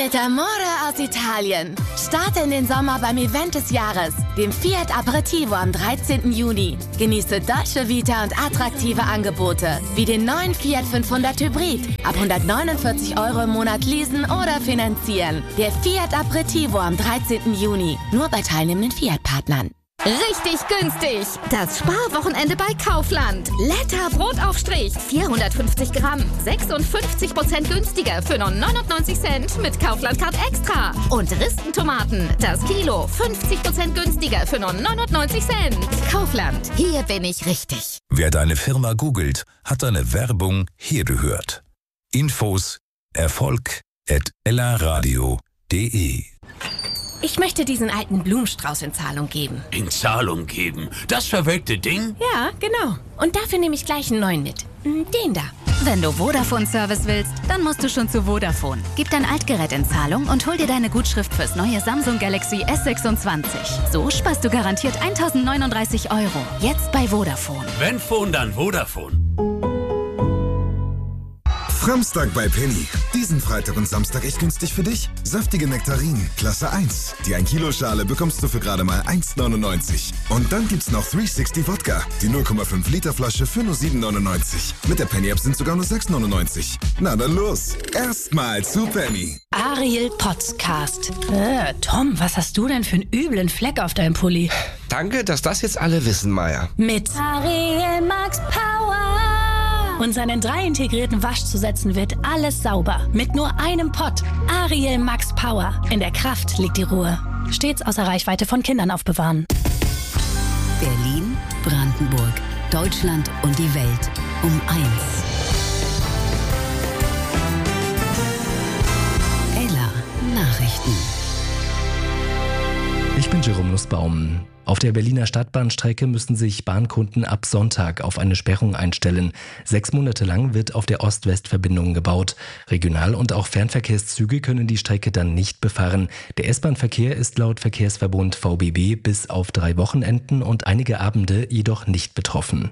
Mit Amore aus Italien. Starte in den Sommer beim Event des Jahres, dem Fiat Aperitivo am 13. Juni. Genieße Dolce Vita und attraktive Angebote, wie den neuen Fiat 500 Hybrid. Ab 149 € im Monat leasen oder finanzieren. Der Fiat Aperitivo am 13. Juni. Nur bei teilnehmenden Fiat-Partnern. Richtig günstig. Das Sparwochenende bei Kaufland. Letter Brotaufstrich. 450 Gramm. 56% günstiger für nur 99 Cent mit Kaufland Card Extra. Und Ristentomaten. Das Kilo. 50% günstiger für nur 99 Cent. Kaufland. Hier bin ich richtig. Wer deine Firma googelt, hat deine Werbung hier gehört. Infos erfolg@ellaradio.de. Ich möchte diesen alten Blumenstrauß in Zahlung geben. In Zahlung geben? Das verwelkte Ding? Ja, genau. Und dafür nehme ich gleich einen neuen mit. Den da. Wenn du Vodafone-Service willst, dann musst du schon zu Vodafone. Gib dein Altgerät in Zahlung und hol dir deine Gutschrift fürs neue Samsung Galaxy S26. So sparst du garantiert 1.039 €. Jetzt bei Vodafone. Wenn Phone, dann Vodafone. Framstag bei Penny. Diesen Freitag und Samstag echt günstig für dich. Saftige Nektarinen, Klasse 1. Die 1 Kilo Schale bekommst du für gerade mal 1,99. Und dann gibt's noch 360 Wodka. Die 0,5 Liter Flasche für nur 7,99. Mit der Penny-App sind sogar nur 6,99. Na dann los. Erstmal zu Penny. Ariel Podcast. Tom, was hast du denn für einen üblen Fleck auf deinem Pulli? Danke, dass das jetzt alle wissen, Maya. Mit Ariel Max Power. Und seinen 3 integrierten Waschzusätzen wird alles sauber. Mit nur einem Pott. Ariel Max Power. In der Kraft liegt die Ruhe. Stets außer Reichweite von Kindern aufbewahren. Berlin, Brandenburg, Deutschland und die Welt um 1. Ella Nachrichten. Ich bin Jerome Nussbaum. Auf der Berliner Stadtbahnstrecke müssen sich Bahnkunden ab Sonntag auf eine Sperrung einstellen. 6 Monate lang wird auf der Ost-West-Verbindung gebaut. Regional- und auch Fernverkehrszüge können die Strecke dann nicht befahren. Der S-Bahn-Verkehr ist laut Verkehrsverbund VBB bis auf 3 Wochenenden und einige Abende jedoch nicht betroffen.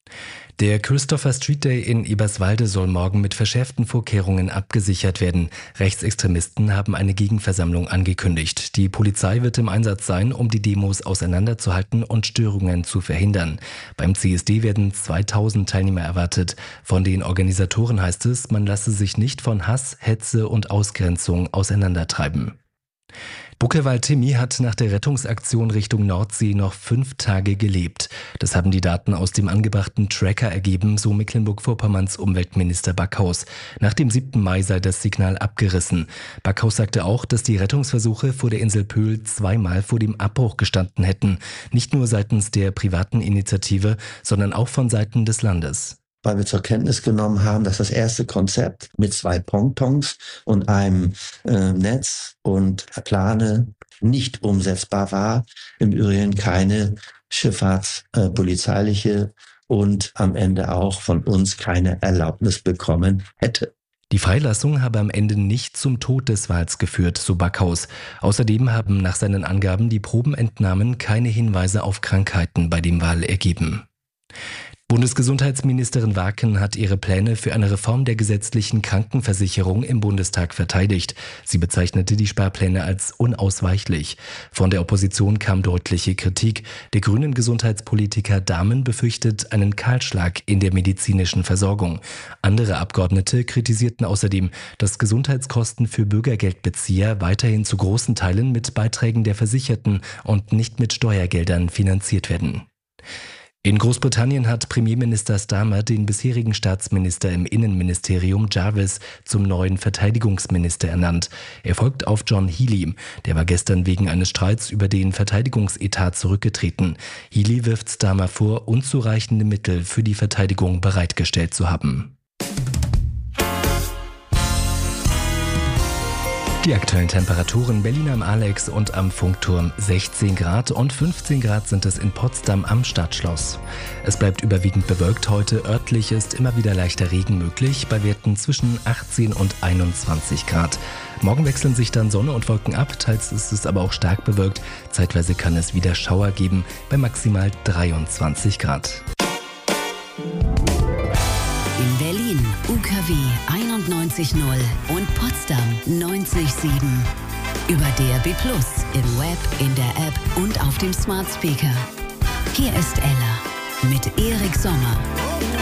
Der Christopher Street Day in Eberswalde soll morgen mit verschärften Vorkehrungen abgesichert werden. Rechtsextremisten haben eine Gegenversammlung angekündigt. Die Polizei wird im Einsatz sein, um die Demos auseinanderzuhalten und Störungen zu verhindern. Beim CSD werden 2000 Teilnehmer erwartet. Von den Organisatoren heißt es, man lasse sich nicht von Hass, Hetze und Ausgrenzung auseinandertreiben. Buckerwald Timmy hat nach der Rettungsaktion Richtung Nordsee noch 5 Tage gelebt. Das haben die Daten aus dem angebrachten Tracker ergeben, so Mecklenburg-Vorpommerns Umweltminister Backhaus. Nach dem 7. Mai sei das Signal abgerissen. Backhaus sagte auch, dass die Rettungsversuche vor der Insel Pöhl 2-mal vor dem Abbruch gestanden hätten. Nicht nur seitens der privaten Initiative, sondern auch von Seiten des Landes. Weil wir zur Kenntnis genommen haben, dass das erste Konzept mit 2 Pontons und einem Netz und Plane nicht umsetzbar war. Im Übrigen keine schifffahrtspolizeiliche und am Ende auch von uns keine Erlaubnis bekommen hätte. Die Freilassung habe am Ende nicht zum Tod des Wals geführt, so Backhaus. Außerdem haben nach seinen Angaben die Probenentnahmen keine Hinweise auf Krankheiten bei dem Wal ergeben. Bundesgesundheitsministerin Waken hat ihre Pläne für eine Reform der gesetzlichen Krankenversicherung im Bundestag verteidigt. Sie bezeichnete die Sparpläne als unausweichlich. Von der Opposition kam deutliche Kritik. Der grünen Gesundheitspolitiker Dahmen befürchtet einen Kahlschlag in der medizinischen Versorgung. Andere Abgeordnete kritisierten außerdem, dass Gesundheitskosten für Bürgergeldbezieher weiterhin zu großen Teilen mit Beiträgen der Versicherten und nicht mit Steuergeldern finanziert werden. In Großbritannien hat Premierminister Starmer den bisherigen Staatsminister im Innenministerium Jarvis zum neuen Verteidigungsminister ernannt. Er folgt auf John Healey. Der war gestern wegen eines Streits über den Verteidigungsetat zurückgetreten. Healey wirft Starmer vor, unzureichende Mittel für die Verteidigung bereitgestellt zu haben. Die aktuellen Temperaturen: Berlin am Alex und am Funkturm 16 Grad und 15 Grad sind es in Potsdam am Stadtschloss. Es bleibt überwiegend bewölkt heute, örtlich ist immer wieder leichter Regen möglich, bei Werten zwischen 18 und 21 Grad. Morgen wechseln sich dann Sonne und Wolken ab, teils ist es aber auch stark bewölkt, zeitweise kann es wieder Schauer geben, bei maximal 23 Grad. In Berlin, UKW 91,4. 94.0 und Potsdam 90.7. Über DAB+, im Web, in der App und auf dem Smart Speaker. Hier ist Ella mit Erik Sommer.